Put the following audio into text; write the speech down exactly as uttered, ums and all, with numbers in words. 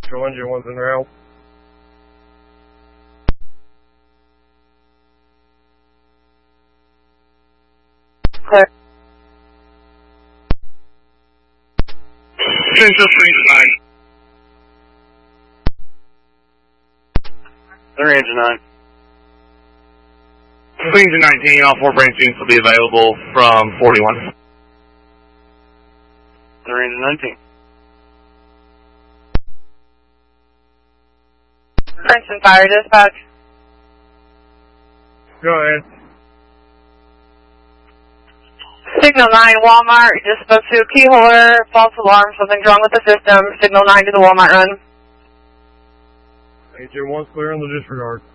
Control engine one's en route. Clear. Central Springs nine. They're engine nine. Springs nineteen, all four branch units will be available from forty-one. They're engine nineteen. Princeton Fire Dispatch. Go ahead. Signal nine, Walmart. Just spoke to a key holder. False alarm. Something's wrong with the system. Signal nine to the Walmart run. Agent one's clear on the disregard.